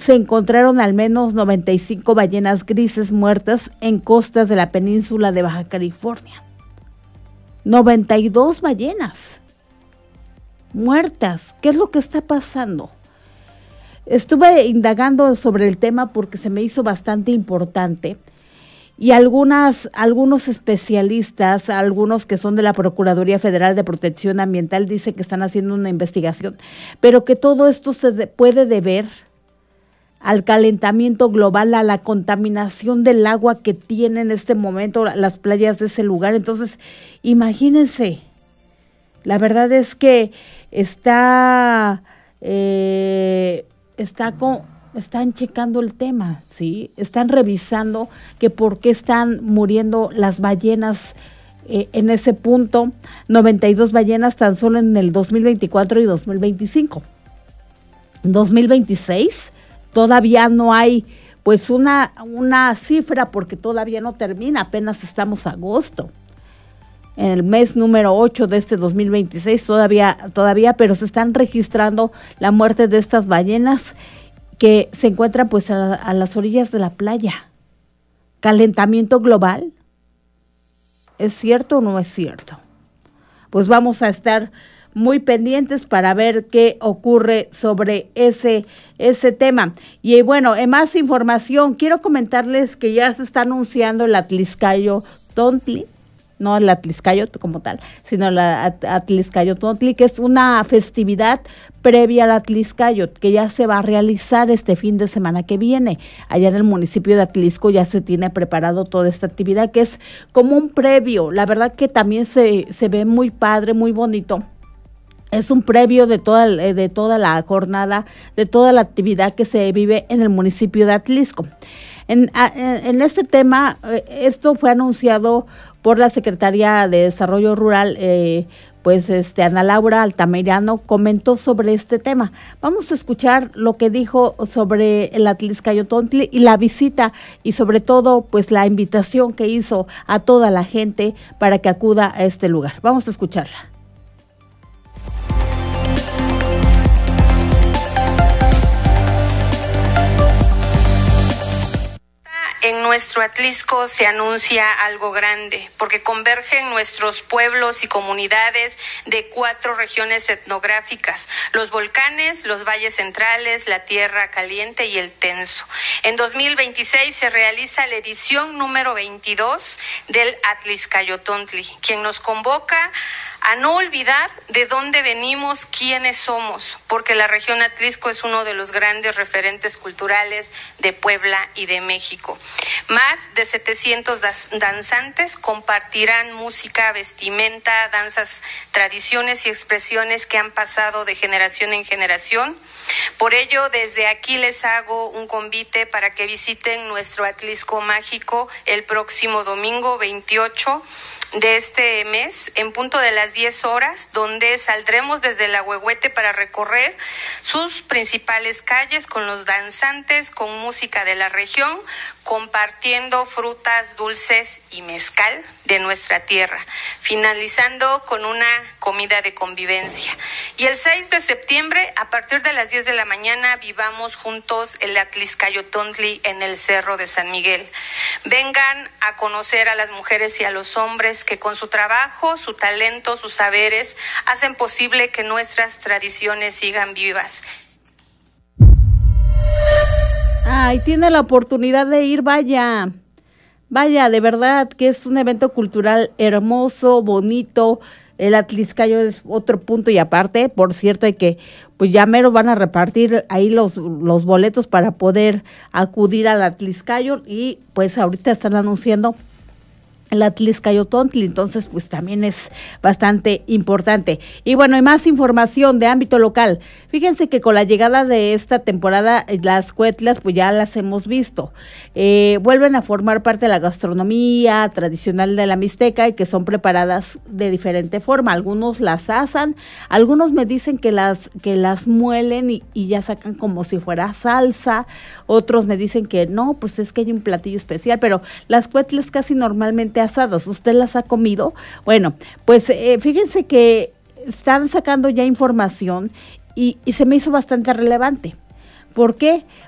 se encontraron al menos 95 ballenas grises muertas en costas de la península de Baja California. 92 ballenas muertas. ¿Qué es lo que está pasando? Estuve indagando sobre el tema porque se me hizo bastante importante y algunos especialistas, algunos que son de la Procuraduría Federal de Protección Ambiental, dicen que están haciendo una investigación, pero que todo esto se puede deber al calentamiento global, a la contaminación del agua que tienen en este momento las playas de ese lugar. Entonces, imagínense, la verdad es que están checando el tema, ¿sí? Están revisando que por qué están muriendo las ballenas en ese punto, 92 ballenas tan solo en el 2024 y 2025. En 2026 todavía no hay pues una cifra porque todavía no termina, apenas estamos a agosto. En el mes número 8 de este 2026 todavía, pero se están registrando la muerte de estas ballenas que se encuentran pues a las orillas de la playa. ¿Calentamiento global? ¿Es cierto o no es cierto? Pues vamos a estar muy pendientes para ver qué ocurre sobre ese tema. Y bueno, en más información, quiero comentarles que ya se está anunciando el Atlixcallo-Tontli, no el Atlixcallo como tal, sino el Atlixcallo-Tontli, que es una festividad previa al Atlixcallo, que ya se va a realizar este fin de semana que viene. Allá en el municipio de Atlixco ya se tiene preparado toda esta actividad, que es como un previo. La verdad que también se ve muy padre, muy bonito. Es un previo de toda la jornada, de toda la actividad que se vive en el municipio de Atlixco. En este tema, esto fue anunciado por la Secretaría de Desarrollo Rural, Ana Laura Altamirano comentó sobre este tema. Vamos a escuchar lo que dijo sobre el Atlixcallo-Tontli y la visita y sobre todo pues la invitación que hizo a toda la gente para que acuda a este lugar. Vamos a escucharla. En nuestro Atlixco se anuncia algo grande, porque convergen nuestros pueblos y comunidades de 4 regiones etnográficas: los volcanes, los valles centrales, la tierra caliente y el tenso. En 2026 se realiza la edición número 22 del Atlixcallo-Tontli, quien nos convoca a no olvidar de dónde venimos, quiénes somos, porque la región Atlixco es uno de los grandes referentes culturales de Puebla y de México. Más de 700 danzantes compartirán música, vestimenta, danzas, tradiciones y expresiones que han pasado de generación en generación. Por ello, desde aquí les hago un convite para que visiten nuestro Atlixco mágico el próximo domingo 28 de este mes, en punto de las 10 horas, donde saldremos desde el Ahuehuete para recorrer sus principales calles con los danzantes, con música de la región, compartiendo frutas, dulces y mezcal de nuestra tierra, finalizando con una comida de convivencia. Y el 6 de septiembre, a partir de las 10 de la mañana, vivamos juntos el Atlixcallo-Tontli en el Cerro de San Miguel. Vengan a conocer a las mujeres y a los hombres que con su trabajo, su talento, sus saberes, hacen posible que nuestras tradiciones sigan vivas. Ay, tiene la oportunidad de ir, vaya, de verdad que es un evento cultural hermoso, bonito. El Atlixcallo es otro punto y aparte, por cierto, hay que, pues ya mero van a repartir ahí los boletos para poder acudir al Atlixcallo y pues ahorita están anunciando el Atlixcallo-Tontli, entonces pues también es bastante importante. Y bueno, hay más información de ámbito local. Fíjense que con la llegada de esta temporada, las cuetlas pues ya las hemos visto. Vuelven a formar parte de la gastronomía tradicional de la Mixteca y que son preparadas de diferente forma. Algunos las asan, algunos me dicen que las muelen y ya sacan como si fuera salsa. Otros me dicen que no, pues es que hay un platillo especial, pero las cuetlas casi normalmente asadas. ¿Usted las ha comido? Bueno, pues fíjense que están sacando ya información y se me hizo bastante relevante. ¿Por qué?